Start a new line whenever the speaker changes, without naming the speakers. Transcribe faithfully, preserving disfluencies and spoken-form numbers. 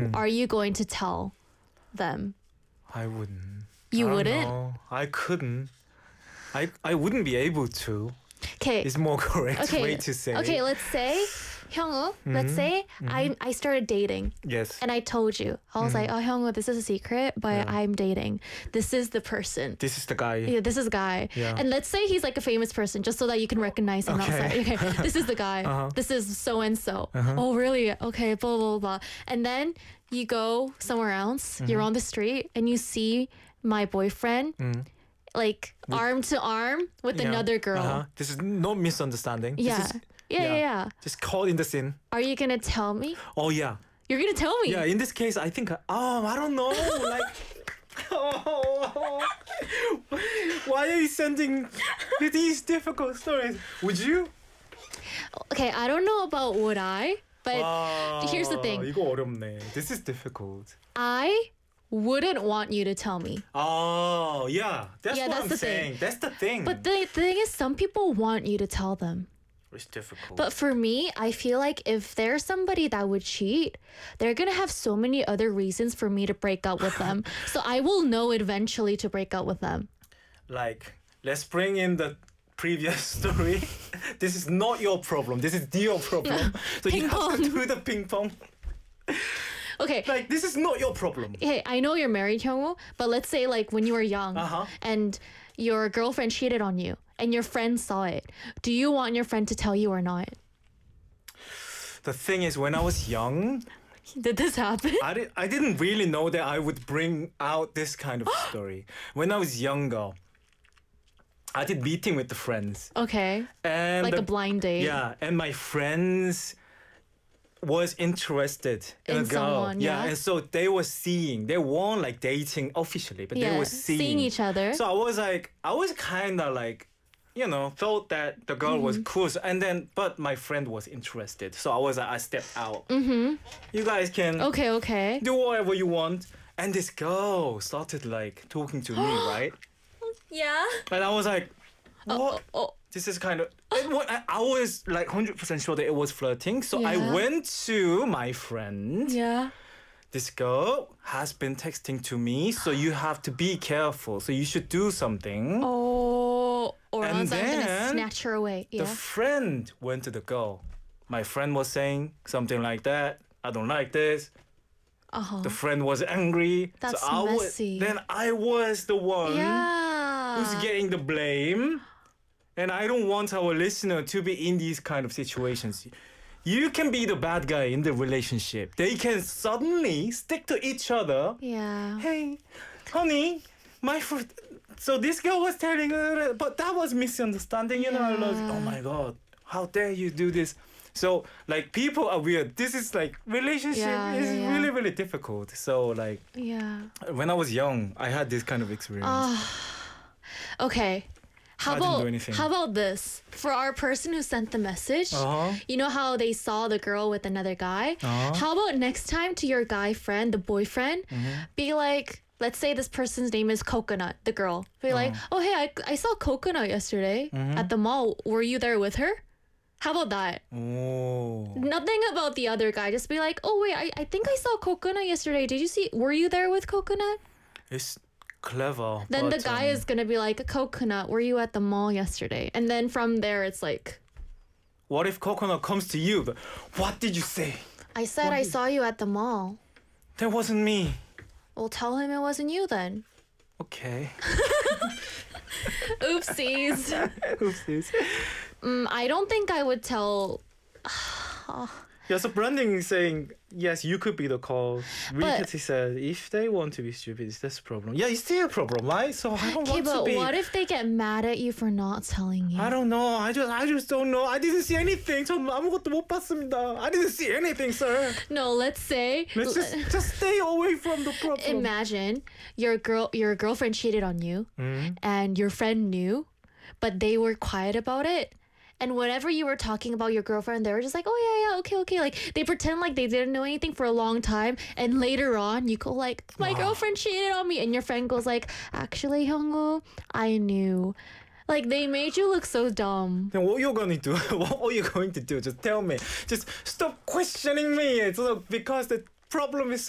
Mm.
are you going to tell them?
I wouldn't.
You
I don't
wouldn't?
know. I couldn't. I I wouldn't be able to.
Okay.
It's more correct
Okay.
way to say.
Okay, let's say, Hyungwoo, let's say I I started dating.
Yes.
And I told you, I was like, oh, Hyungwoo, this is a secret, but
Yeah.
I'm dating. This is the person.
This is the guy.
Yeah, this is a guy.
Yeah.
And let's say he's like a famous person, just so that you can recognize him
Okay.
outside. Okay, this is the guy.
Uh-huh.
This is so and so.
Uh-huh.
Oh, really? Okay, blah, blah, blah. And then you go somewhere else, you're on the street, and you see my boyfriend,
Mm.
like arm to arm with
Yeah.
another girl.
Uh-huh. This is no misunderstanding.
Yeah.
This is,
yeah, yeah, yeah.
Just caught in the scene.
Are you gonna tell me?
Oh yeah.
You're gonna tell me?
Yeah. In this case, I think. Oh, I don't know. Like. Oh, why are you sending these difficult stories? Would you?
Okay, I don't know about would I, but here's the thing.
이거 어렵네. This is difficult.
I wouldn't want you to tell me.
Oh, yeah. That's
Yeah,
what
that's
I'm
the
saying.
thing.
That's the thing.
But the, the thing is, some people want you to tell them.
it's difficult.
But for me, I feel like if there's somebody that would cheat, they're gonna have so many other reasons for me to break up with them. So I will know eventually to break up with them.
like, let's bring in the previous story. This is not your problem. This is your problem. So you
Ping
have to
pong.
do the ping pong.
Okay.
Like, this is not your problem.
Hey, I know you're married, Hyungwoo, but let's say like when you were young
Uh-huh.
and your girlfriend cheated on you and your friend saw it. Do you want your friend to tell you or not?
The thing is, when I was young,
Did this happen?
I, di- I didn't really know that I would bring out this kind of story. When I was younger, I did meeting with the friends.
Okay.
And
Like
the-
a blind date.
Yeah, and my friends was interested in,
In
a girl.
someone, yeah.
and so they were seeing. They weren't like dating officially, but
Yeah,
they were seeing.
seeing each other.
So I was like, I was kind of like, you know, thought that the girl was
Mm-hmm.
cool. So, and then, but my friend was interested, so I was like, I stepped out.
Mm-hmm.
You guys can
Okay, okay.
do whatever you want. And this girl started like talking to me, right?
Yeah.
And I was like, what?
Oh, oh,
This is kind of. It, wa- I, I was like one hundred percent sure that it was flirting. So I
Yeah.
went to my friend.
yeah.
This girl has been texting to me, so you have to be careful. So you should do something.
Oh, or
And
else I'm gonna
then
snatch her away.
The
Yeah.
friend went to the girl. My friend was saying something like that. I don't like this.
Uh-huh.
The friend was angry.
That's
so I was,
messy.
then I was the one
Yeah.
who's getting the blame. And I don't want our listener to be in these kind of situations. You can be the bad guy in the relationship. They can suddenly stick to each other.
Yeah.
Hey, honey, my fr- so this girl was telling her, but that was misunderstanding. You know, I was,
Yeah.
oh my god, how dare you do this? So like people are weird. This is like relationship
Yeah,
is
yeah, yeah.
really really difficult. So like
Yeah.
when I was young, I had this kind of experience.
Ah. Okay. How
I didn't
about
do anything.
how about this? For our person who sent the message,
Uh-huh.
you know how they saw the girl with another guy?
Uh-huh.
How about next time to your guy friend, the boyfriend,
Mm-hmm.
be like, let's say this person's name is Coconut, the girl. Be like,
Uh-huh.
oh hey, I, I saw Coconut yesterday
Mm-hmm.
at the mall. Were you there with her? How about that?
Oh.
Nothing about the other guy. Just be like, oh wait, I, I think I saw Coconut yesterday. Did you see? Were you there with Coconut?
It's clever.
Then the
but,
guy
um,
is gonna be like, Coconut, were you at the mall yesterday? And then from there, it's like,
What if Coconut comes to you? But what did you say?
I said I saw you at the mall.
That wasn't me.
Well, tell him it wasn't you then.
Okay.
Oopsies.
Oopsies.
mm, I don't think I would tell.
Yeah, so Branding is saying, yes, you could be the cause.
But-
Rikati said, if they want to be stupid, it's this problem. Yeah, it's still a problem, right? So I don't
Okay,
want to
but
be.
what if they get mad at you for not telling you?
I don't know. I just, I just don't know. I didn't see anything. 전 아무것도 못 봤습니다. I didn't see anything, sir.
No, let's say.
Let's just, just stay away from the problem.
Imagine your girl, your girlfriend cheated on you,
Mhm.
and your friend knew, but they were quiet about it. And whenever you were talking about your girlfriend, they were just like, "Oh yeah, yeah, okay, okay." Like they pretend like they didn't know anything for a long time, and later on, you go like, "My
Wow.
girlfriend cheated on me," and your friend goes like, "Actually, Hyungwoo, I knew." Like they made you look so dumb.
Then what you're gonna do? What are you going to do? Just tell me. Just stop questioning me. It's not because the problem is